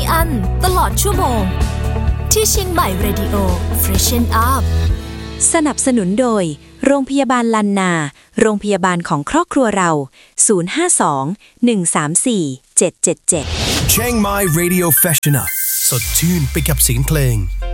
อั้นตลอดชั่วโมงที่เชียงใหม่ Radio Freshen Up สนับสนุนโดยโรงพยาบาลลันนาโรงพยาบาลของครอบครัวเรา052 134 777 Chiang Mai Radio Freshen Up สดชื่นไปกับเสียงเพลง